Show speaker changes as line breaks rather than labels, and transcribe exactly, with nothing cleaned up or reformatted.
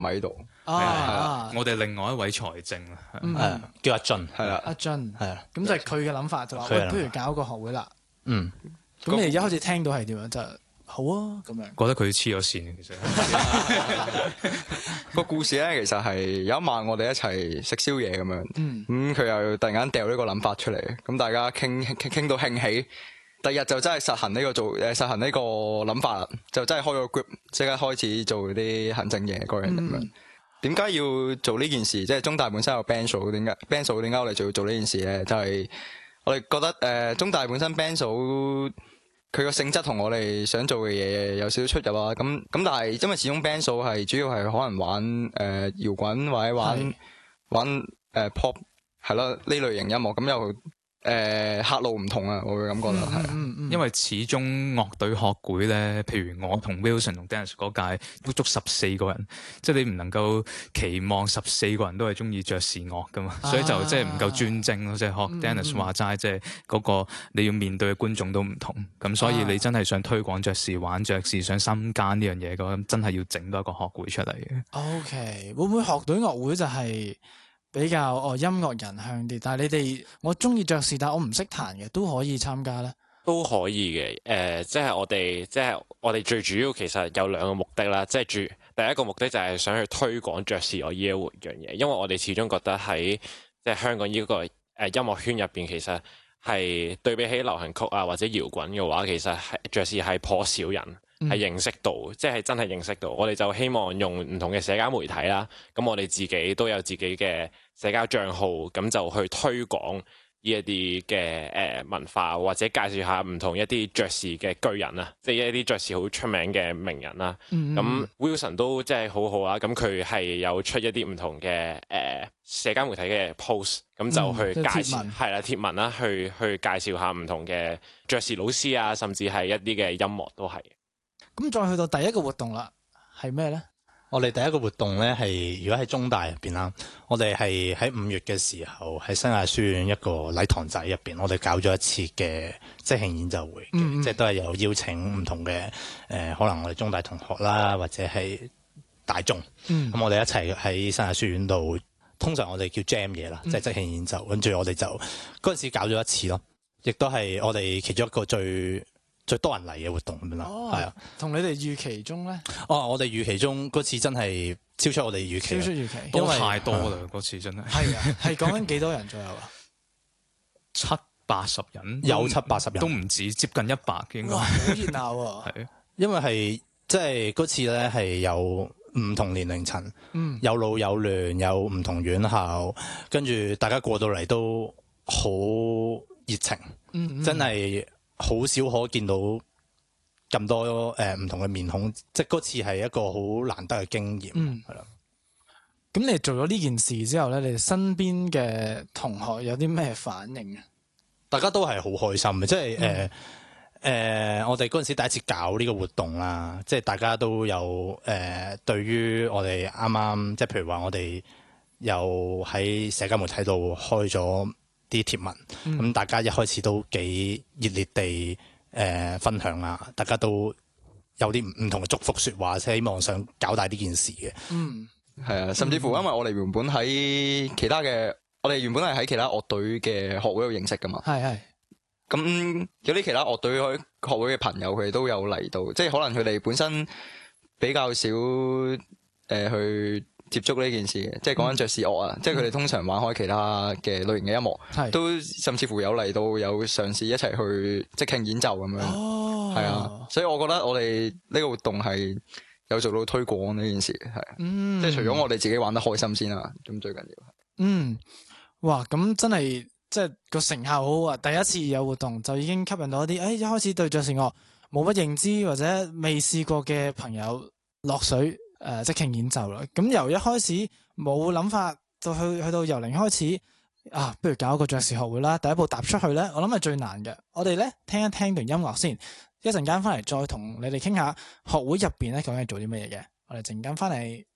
咪度。
啊，
啊我哋另外一位財政啊，
嗯
係叫阿俊，
係啦，
阿俊
係啊，
咁就係佢嘅諗法，就話喂，
佢嘅諗法
不如搞個學會啦。
嗯，
咁你一開始聽到係點樣？就好啊，咁樣。
覺得佢黐咗線嘅其實。
個故事咧，其實係有一晚我哋一齊食宵夜咁樣，
嗯
咁佢又突然間掉呢個諗法出嚟，咁大家傾傾傾到興起，第二日就真係實行呢個做誒實行呢個諗法啦，就真係開個 group，即刻開始做啲行政嘢嗰樣咁樣。點解要做呢件事？即係中大本身有 band 數，點解 band 數點解我哋仲要做呢件事咧？就係我哋覺得誒、呃、中大本身 band 數佢個性質同我哋想做嘅嘢有少少出入啊。咁咁但係因為始終 band 數係主要係可能玩誒搖滾或者玩
係
玩誒、呃、pop 係咯呢類型音樂，咁又誒客路唔同啊，我會咁覺得係啊。
嗯嗯
因為始終樂隊學會咧，譬如我同 Wilson 同 Dennis 嗰屆都足十四個人，即係你唔能夠期望十四個人都係中意爵士樂噶嘛，
啊
所以就即係唔夠專精咯。即係學
嗯
Dennis
嗯
話齋，即係嗰個你要面對嘅觀眾都唔同，咁所以你真係想推廣爵士、玩爵士、想深耕呢樣嘢嘅，咁真係要整多一個學會出嚟嘅。
，OK，會唔會學隊樂會就係比較哦音樂人向啲？但係你哋我中意爵士，但係我唔識彈嘅，都可以參加咧。
都可以嘅，誒、呃，即係我哋，即係我哋最主要其實有兩個目的啦，即係主第一個目的就係想去推廣爵士樂呢一樣嘢，因為我哋始終覺得喺即係香港呢個誒音樂圈入邊，其實係對比起流行曲啊或者搖滾嘅話，其實係爵士係頗少人係認識到，
嗯、
即係真係認識到。我哋就希望用唔同嘅社交媒體啦，咁我哋自己都有自己嘅社交帳號，咁就去推廣呢一啲嘅誒文化，或者介紹下唔同一啲爵士嘅巨人啊，即係一啲爵士好出名嘅名人啦。
嗯
咁 Wilson 都真係好好啊，咁佢係有出一啲唔同嘅誒、呃、社交媒體嘅 post，咁就去介紹
嗯即係貼文
係啦貼文啦，去去介紹下唔同嘅爵士老師啊，甚至係一啲嘅音樂都係。
咁再去到第一個活動啦，係咩咧？
我哋第一個活動咧係如果喺中大入邊啦，我哋係喺五月嘅時候喺新亞書院一個禮堂仔入邊，我哋搞咗一次嘅即興演奏會嘅，
嗯嗯
即係都係有邀請唔同嘅誒、呃，可能我哋中大同學啦，或者係大眾，咁、
嗯
我哋一齊喺新亞書院度，通常我哋叫 jam 嘢啦，
嗯
即係即興演奏，跟住我哋就嗰陣時搞咗一次咯，亦都係我哋其中一個最最多人嚟嘅活動咁樣啦，
哦，
係啊。
同你哋預期中咧，
哦，我哋預期中嗰次真係超出我哋預期啊，
超出預期，
都
因為
太多啦，嗰次真係
係啊，係講緊幾多人左右啊？
七八十人，
有七八十人
都唔止，接近一百嘅應該
哇，好熱鬧啊！
係。
因為係即係嗰次咧係有唔同年齡層，
嗯，
有老有嫩，有唔同院校，跟住大家過到嚟都好熱情，
嗯嗯
真係好少可見到咁多誒唔、呃、同嘅面孔，即係嗰次係一個好難得嘅經驗，
嗯
係啦。
咁你做咗呢件事之後咧，你哋身邊嘅同學有啲咩反應啊？
大家都係好開心嘅，即係誒誒，我哋嗰陣時第一次搞呢個活動啦，即係大家都有誒、呃，對於我哋啱啱即係譬如話，我哋有喺社交媒體度開咗啲貼文，咁、
嗯
大家一開始都幾熱烈地誒、呃、分享啊，大家都有啲唔唔同嘅祝福説話，希望想搞大呢件事嘅。
嗯
係啊，甚至乎因為我哋原本喺其他嘅，我哋原本係喺其他樂隊嘅學會度認識噶嘛。
係係
咁有啲其他樂隊學會嘅朋友，佢哋都有嚟到，即係可能佢哋本身比較少誒、呃、去接觸呢件事嘅，即係講緊爵士樂啊，
嗯、
即係佢哋通常玩開其他嘅類型嘅音樂，
係
都甚至乎有嚟到有嘗試一齊去即興演奏咁樣。
哦，
係啊，所以我覺得我哋呢個活動係有做到推廣呢件事，係啊，
嗯，
即係除咗我哋自己玩得開心先啦，咁最緊要係。
嗯，哇，咁真係即係個成效好好啊！第一次有活動就已經吸引到一啲，誒、哎、一開始對爵士樂冇乜認知或者未試過嘅朋友落水誒、呃、即興演奏啦。咁由一開始冇諗法，到去去到由零開始啊，不如搞一個爵士學會啦。第一步踏出去咧，我諗係最難嘅。我哋咧聽一聽段音樂先，一陣間翻嚟再同你哋傾下學會入邊咧究竟係做啲乜嘢嘅。我哋陣間翻嚟。